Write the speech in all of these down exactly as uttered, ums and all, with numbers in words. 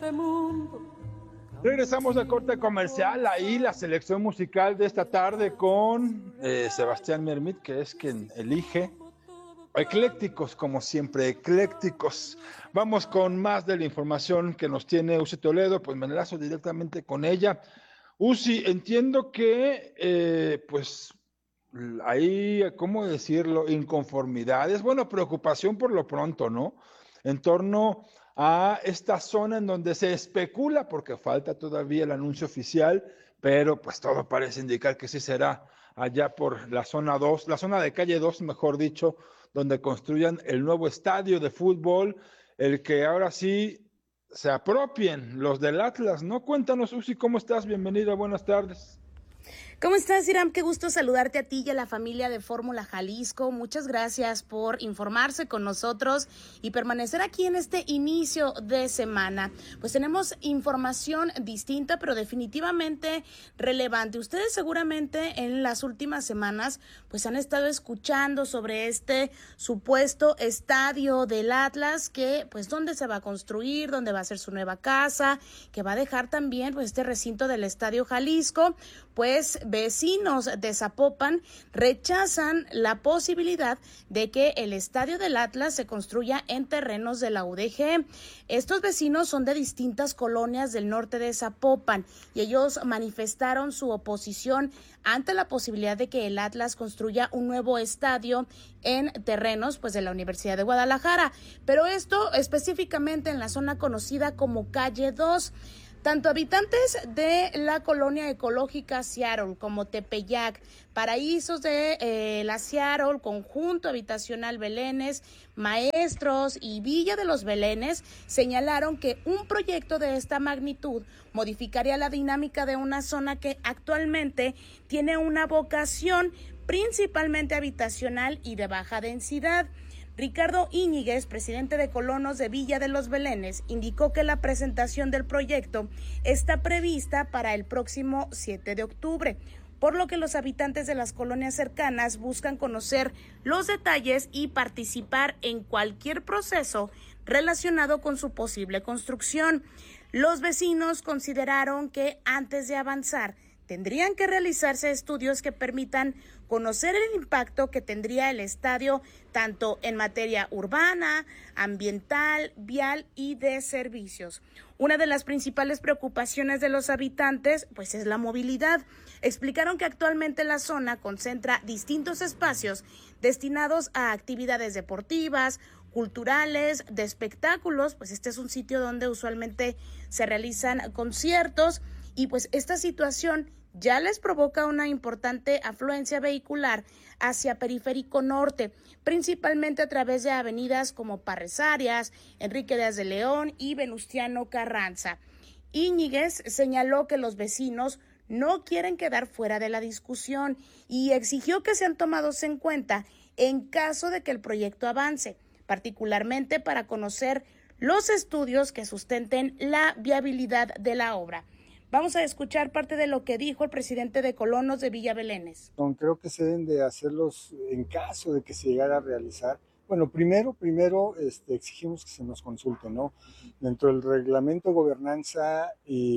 este mundo. Regresamos de corte comercial, ahí la selección musical de esta tarde con eh, Sebastián Mermit, que es quien elige. Eclécticos, como siempre, eclécticos. Vamos con más de la información que nos tiene Uzi Toledo, pues me enlazo directamente con ella. Uzi, entiendo que, eh, pues, hay, ¿cómo decirlo? Inconformidades, bueno, preocupación por lo pronto, ¿no? En torno a esta zona en donde se especula, porque falta todavía el anuncio oficial, pero pues todo parece indicar que sí será allá por la zona dos, la zona de calle dos, mejor dicho, donde construyan el nuevo estadio de fútbol, el que ahora sí se apropien los del Atlas, ¿no? Cuéntanos, Uzi, ¿cómo estás? Bienvenida, buenas tardes. ¿Cómo estás, Iram? Qué gusto saludarte a ti y a la familia de Fórmula Jalisco. Muchas gracias por informarse con nosotros y permanecer aquí en este inicio de semana. Pues tenemos información distinta, pero definitivamente relevante. Ustedes seguramente en las últimas semanas pues han estado escuchando sobre este supuesto estadio del Atlas, que pues dónde se va a construir, dónde va a ser su nueva casa, que va a dejar también pues este recinto del Estadio Jalisco. Pues vecinos de Zapopan rechazan la posibilidad de que el estadio del Atlas se construya en terrenos de la U D G. Estos vecinos son de distintas colonias del norte de Zapopan y ellos manifestaron su oposición ante la posibilidad de que el Atlas construya un nuevo estadio en terrenos pues de la Universidad de Guadalajara, pero esto específicamente en la zona conocida como Calle dos. Tanto habitantes de la colonia ecológica Seattle como Tepeyac, Paraísos de eh, la Seattle, Conjunto Habitacional Belénes, Maestros y Villa de los Belénes señalaron que un proyecto de esta magnitud modificaría la dinámica de una zona que actualmente tiene una vocación principalmente habitacional y de baja densidad. Ricardo Íñiguez, presidente de Colonos de Villa de los Belénes, indicó que la presentación del proyecto está prevista para el próximo siete de octubre, por lo que los habitantes de las colonias cercanas buscan conocer los detalles y participar en cualquier proceso relacionado con su posible construcción. Los vecinos consideraron que antes de avanzar, tendrían que realizarse estudios que permitan conocer el impacto que tendría el estadio tanto en materia urbana, ambiental, vial y de servicios. Una de las principales preocupaciones de los habitantes pues es la movilidad. Explicaron que actualmente la zona concentra distintos espacios destinados a actividades deportivas, culturales, de espectáculos, pues este es un sitio donde usualmente se realizan conciertos y pues esta situación ya les provoca una importante afluencia vehicular hacia Periférico Norte, principalmente a través de avenidas como Parresarias, Enrique Díaz de León y Venustiano Carranza. Íñiguez señaló que los vecinos no quieren quedar fuera de la discusión y exigió que sean tomados en cuenta en caso de que el proyecto avance, particularmente para conocer los estudios que sustenten la viabilidad de la obra. Vamos a escuchar parte de lo que dijo el presidente de Colonos de Villa Belénes. Creo que se deben de hacerlos en caso de que se llegara a realizar. Bueno, primero, primero este, exigimos que se nos consulte, ¿no? Dentro del reglamento de gobernanza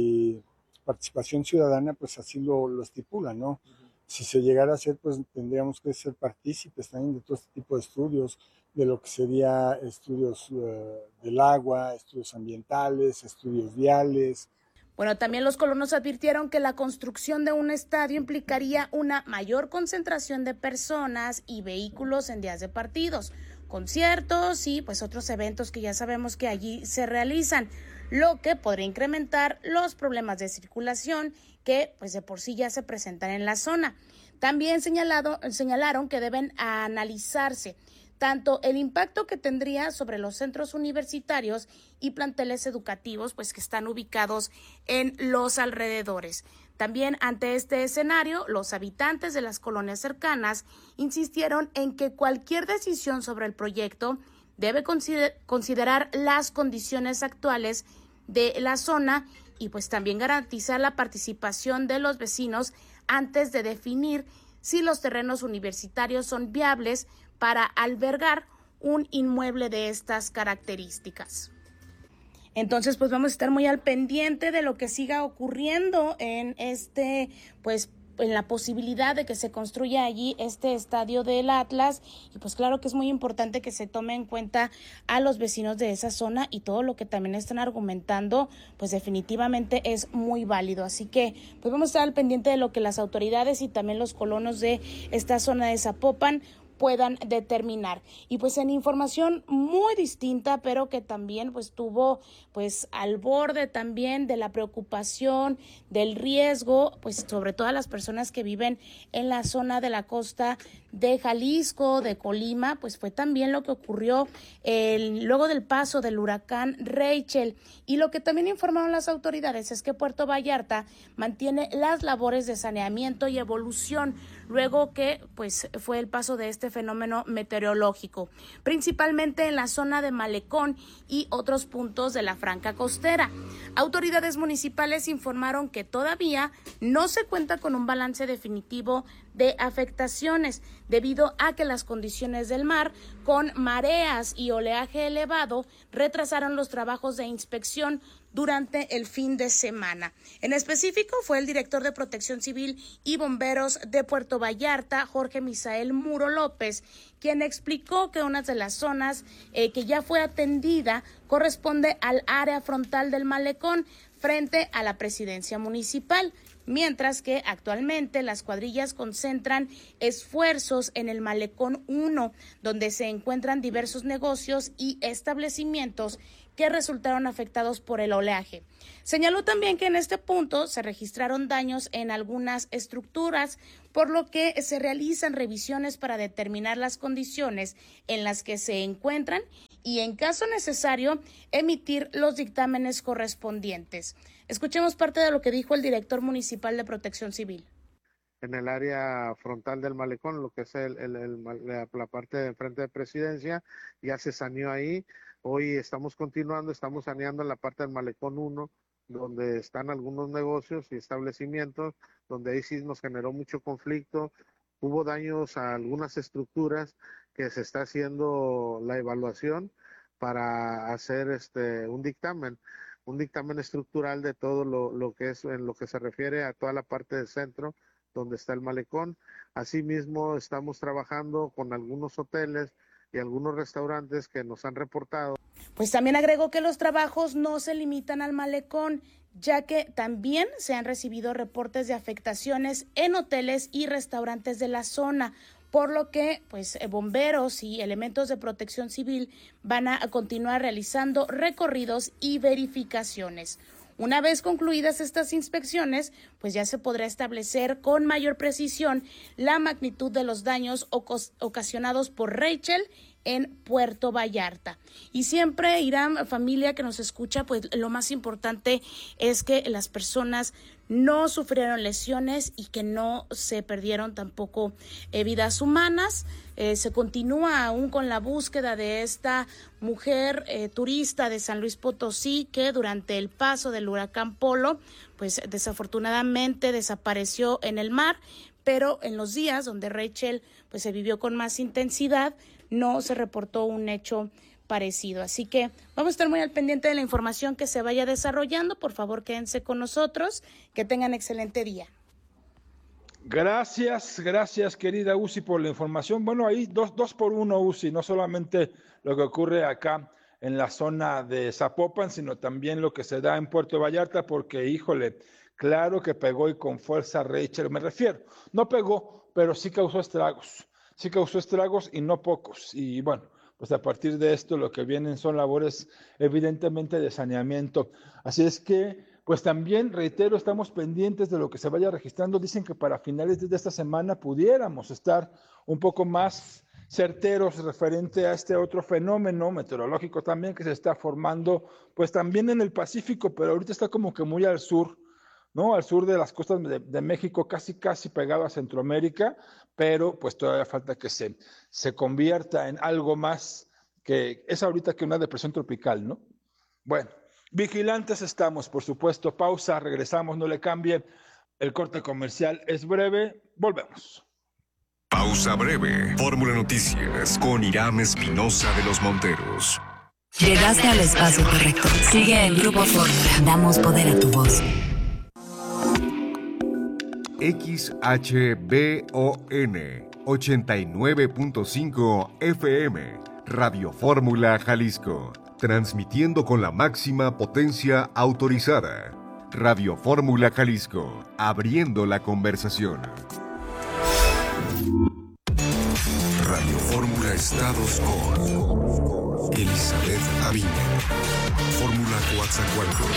y participación ciudadana, pues así lo, lo estipula, ¿no? Si se llegara a hacer, pues tendríamos que ser partícipes también de todo este tipo de estudios, de lo que sería estudios uh, del agua, estudios ambientales, estudios viales. Bueno, también los colonos advirtieron que la construcción de un estadio implicaría una mayor concentración de personas y vehículos en días de partidos, conciertos y pues otros eventos que ya sabemos que allí se realizan, lo que podría incrementar los problemas de circulación que pues de por sí ya se presentan en la zona. También señalado, señalaron que deben analizarse tanto el impacto que tendría sobre los centros universitarios y planteles educativos, pues que están ubicados en los alrededores. También ante este escenario, los habitantes de las colonias cercanas insistieron en que cualquier decisión sobre el proyecto debe consider- considerar las condiciones actuales de la zona y pues también garantizar la participación de los vecinos antes de definir si los terrenos universitarios son viables para albergar un inmueble de estas características. Entonces, pues vamos a estar muy al pendiente de lo que siga ocurriendo en este, pues, en la posibilidad de que se construya allí este estadio del Atlas, y pues claro que es muy importante que se tome en cuenta a los vecinos de esa zona, y todo lo que también están argumentando pues definitivamente es muy válido, así que pues vamos a estar al pendiente de lo que las autoridades y también los colonos de esta zona de Zapopan puedan determinar. Y pues en información muy distinta, pero que también pues tuvo pues al borde también de la preocupación, del riesgo, pues sobre todo a las personas que viven en la zona de la costa de Jalisco, de Colima, pues fue también lo que ocurrió el, luego del paso del huracán Rachel. Y lo que también informaron las autoridades es que Puerto Vallarta mantiene las labores de saneamiento y evolución luego que pues fue el paso de este fenómeno meteorológico, principalmente en la zona de Malecón y otros puntos de la franja costera. Autoridades municipales informaron que todavía no se cuenta con un balance definitivo de afectaciones debido a que las condiciones del mar con mareas y oleaje elevado retrasaron los trabajos de inspección durante el fin de semana. En específico fue el director de Protección Civil y Bomberos de Puerto Vallarta, Jorge Misael Muro López, quien explicó que una de las zonas eh, que ya fue atendida corresponde al área frontal del malecón frente a la presidencia municipal, mientras que actualmente las cuadrillas concentran esfuerzos en el Malecón uno, donde se encuentran diversos negocios y establecimientos que resultaron afectados por el oleaje. Señaló también que en este punto se registraron daños en algunas estructuras, por lo que se realizan revisiones para determinar las condiciones en las que se encuentran y, en caso necesario, emitir los dictámenes correspondientes. Escuchemos parte de lo que dijo el director municipal de Protección Civil. En el área frontal del malecón, lo que es el, el, el, la, la parte de frente de presidencia, ya se saneó ahí. Hoy estamos continuando, estamos saneando en la parte del Malecón uno, donde están algunos negocios y establecimientos, donde ahí sí nos generó mucho conflicto. Hubo daños a algunas estructuras que se está haciendo la evaluación para hacer este un dictamen, un dictamen estructural de todo lo, lo que es en lo que se refiere a toda la parte del centro, donde está el malecón. Asimismo, estamos trabajando con algunos hoteles y algunos restaurantes que nos han reportado. Pues también agregó que los trabajos no se limitan al malecón, ya que también se han recibido reportes de afectaciones en hoteles y restaurantes de la zona, por lo que pues bomberos y elementos de protección civil van a continuar realizando recorridos y verificaciones. Una vez concluidas estas inspecciones, pues ya se podrá establecer con mayor precisión la magnitud de los daños ocasionados por Rachel en Puerto Vallarta. Y siempre, Irán, familia que nos escucha, pues lo más importante es que las personas no sufrieron lesiones y que no se perdieron tampoco eh, vidas humanas. Eh, se continúa aún con la búsqueda de esta mujer eh, turista de San Luis Potosí que durante el paso del huracán Polo, pues desafortunadamente desapareció en el mar, pero en los días donde Rachel pues se vivió con más intensidad, no se reportó un hecho parecido. Así que vamos a estar muy al pendiente de la información que se vaya desarrollando. Por favor, quédense con nosotros. Que tengan excelente día. Gracias, gracias, querida Uzi, por la información. Bueno, ahí dos, dos por uno, Uzi, no solamente lo que ocurre acá en la zona de Zapopan, sino también lo que se da en Puerto Vallarta, porque, híjole, claro que pegó y con fuerza Rachel, me refiero. No pegó, pero sí causó estragos. Sí causó estragos y no pocos. Y bueno, pues a partir de esto lo que vienen son labores evidentemente de saneamiento. Así es que, pues también, reitero, estamos pendientes de lo que se vaya registrando. Dicen que para finales de esta semana pudiéramos estar un poco más certeros referente a este otro fenómeno meteorológico también que se está formando, pues también en el Pacífico, pero ahorita está como que muy al sur, ¿no? Al sur de las costas de, de México, casi casi pegado a Centroamérica, pero pues todavía falta que se, se convierta en algo más que es ahorita que una depresión tropical, ¿no? Bueno, vigilantes estamos, por supuesto. Pausa, regresamos, no le cambie. El corte comercial es breve, volvemos. Pausa breve. Fórmula Noticias con Irán Espinosa de los Monteros. Llegaste al espacio correcto. Sigue en Grupo Fórmula. Damos poder a tu voz. X H B O N ochenta y nueve punto cinco F M, Radio Fórmula Jalisco, transmitiendo con la máxima potencia autorizada. Radio Fórmula Jalisco, abriendo la conversación. Radio Fórmula Estados con Elizabeth Aviña. Fórmula Coatzacoalcos.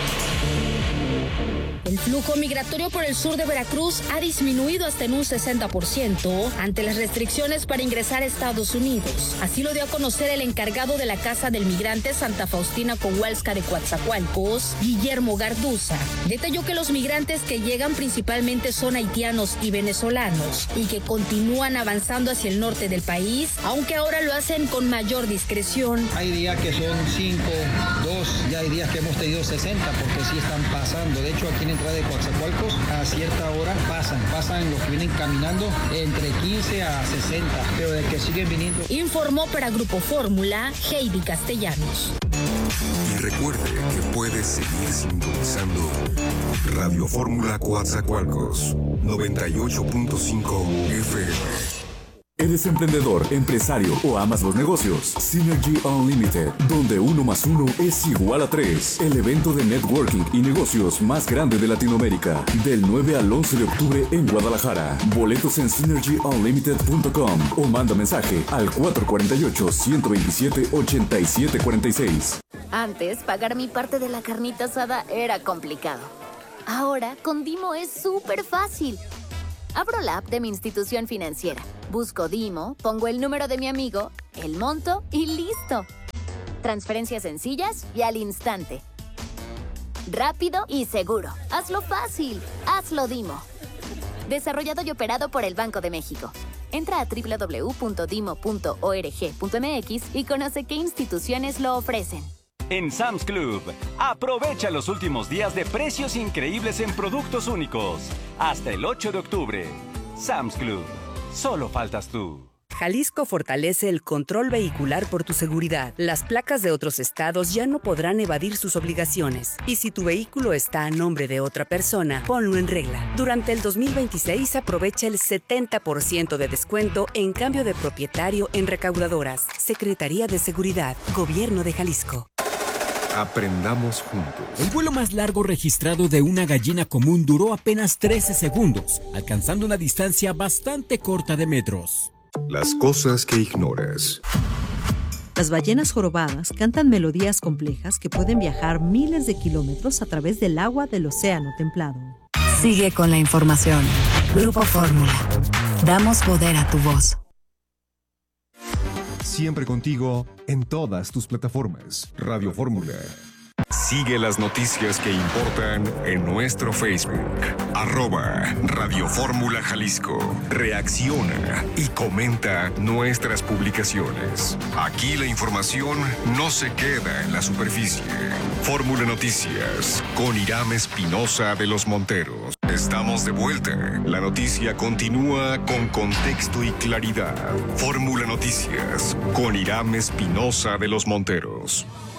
El flujo migratorio por el sur de Veracruz ha disminuido hasta en un sesenta por ciento ante las restricciones para ingresar a Estados Unidos. Así lo dio a conocer el encargado de la Casa del Migrante Santa Faustina Kowalska de Coatzacoalcos, Guillermo Garduza. Detalló que los migrantes que llegan principalmente son haitianos y venezolanos y que continúan avanzando hacia el norte del país, aunque ahora lo hacen con mayor discreción. Hay días que son cinco, dos, ya hay días que hemos tenido sesenta porque sí están pasando. De hecho, aquí en entrada de Coatzacoalcos a cierta hora pasan, pasan los que vienen caminando entre quince a sesenta, pero de que siguen viniendo. Informó para Grupo Fórmula, Heidi Castellanos. Y recuerde que puedes seguir sintonizando Radio Fórmula Coatzacoalcos, noventa y ocho punto cinco F M. ¿Eres emprendedor, empresario o amas los negocios? Synergy Unlimited, donde uno más uno es igual a tres. El evento de networking y negocios más grande de Latinoamérica. Del nueve al once de octubre en Guadalajara. Boletos en synergy unlimited punto com o manda mensaje al cuatro cuatro ocho, uno dos siete, ocho siete cuatro seis. Antes, pagar mi parte de la carnita asada era complicado. Ahora, con Dimo es súper fácil. Abro la app de mi institución financiera, busco Dimo, pongo el número de mi amigo, el monto y listo. Transferencias sencillas y al instante. Rápido y seguro. Hazlo fácil. Hazlo Dimo. Desarrollado y operado por el Banco de México. Entra a doble u doble u doble u punto dimo punto org punto m x y conoce qué instituciones lo ofrecen. En Sam's Club, aprovecha los últimos días de precios increíbles en productos únicos. Hasta el ocho de octubre. Sam's Club. Solo faltas tú. Jalisco fortalece el control vehicular por tu seguridad. Las placas de otros estados ya no podrán evadir sus obligaciones. Y si tu vehículo está a nombre de otra persona, ponlo en regla. Durante el dos mil veintiséis aprovecha el setenta por ciento de descuento en cambio de propietario en recaudadoras. Secretaría de Seguridad, Gobierno de Jalisco. Aprendamos juntos. El vuelo más largo registrado de una gallina común duró apenas trece segundos, alcanzando una distancia bastante corta de metros. Las cosas que ignoras. Las ballenas jorobadas cantan melodías complejas que pueden viajar miles de kilómetros a través del agua del océano templado. Sigue con la información. Grupo Fórmula. Damos poder a tu voz. Siempre contigo en todas tus plataformas. Radio Fórmula. Sigue las noticias que importan en nuestro Facebook. Arroba Radio Fórmula Jalisco. Reacciona y comenta nuestras publicaciones. Aquí la información no se queda en la superficie. Fórmula Noticias con Irán Espinosa de los Monteros. Estamos de vuelta. La noticia continúa con contexto y claridad. Fórmula Noticias con Irán Espinosa de los Monteros.